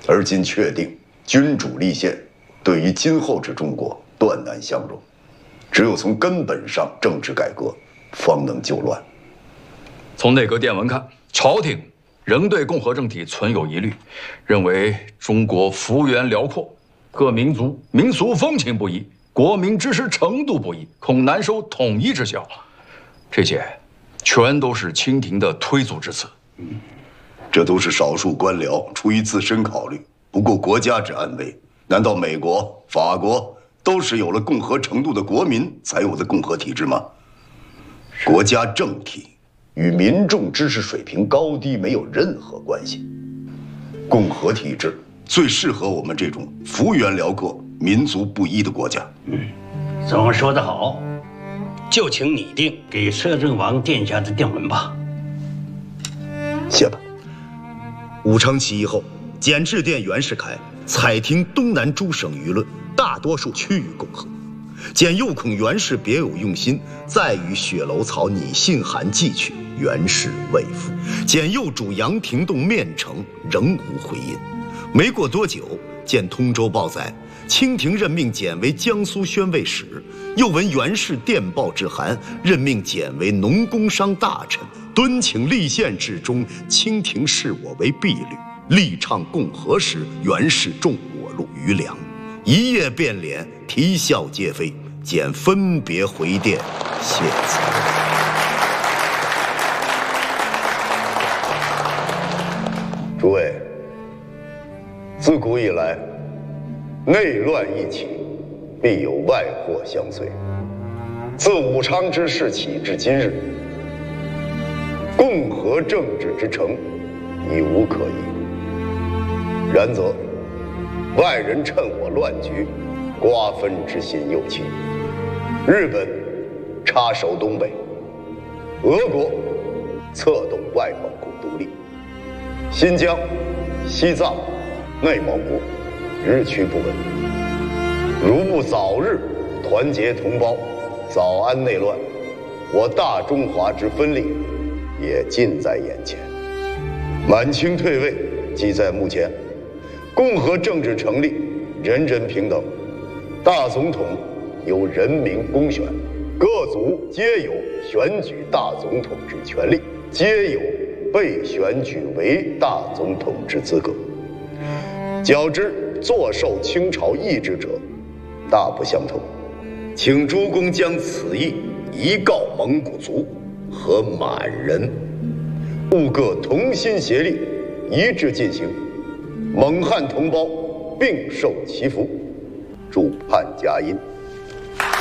而今确定君主立宪，对于今后之中国断难相容。只有从根本上政治改革，方能救乱。 从内阁电文看，朝廷仍对共和政体存有疑虑，认为中国幅员辽阔，各民族民俗风情不一，国民知识程度不一，恐难收统一之效。这些全都是清廷的推阻之词。 这都是少数官僚出于自身考虑，不顾国家之安危。难道美国、法国都是有了共和程度的国民才有的共和体制吗？国家政体与民众知识水平高低没有任何关系。共和体制最适合我们这种幅员辽阔、民族不一的国家。 总说得好，就请拟定给摄政王殿下的电文吧。 写吧。 武昌起义后，简致殿袁世凯采听东南诸省舆论，大多数趋于共和。简又恐袁氏别有用心，再与雪楼草拟信函寄去，袁氏未复。简又主杨廷栋面呈，仍无回音。没过多久，见通州报载，清廷任命简为江苏宣慰使，又闻袁氏电报致函，任命简为农工商大臣，敦请立宪至终，清廷视我为婢女。力倡共和时，袁氏重我入余粮，一夜变脸，啼笑皆非。简分别回电谢辞。 诸位，自古以来，内乱一起，必有外祸相随。自武昌之事起至今日，共和政治之成已无可疑。然则，外人趁我乱局，瓜分之心又起。日本插手东北，俄国策动外蒙古独立，新疆、西藏、内蒙古日趋不稳。如不早日团结同胞，早安内乱，我大中华之分裂也近在眼前。满清退位即在目前，共和政治成立，人人平等，大总统由人民公选，各族皆有选举大总统之权利，皆有被选举为大总统之资格。较之坐受清朝意志者，大不相同。请诸公将此意一告蒙古族和满人，务各同心协力，一致进行。蒙汉同胞并受其福，祝盼佳音。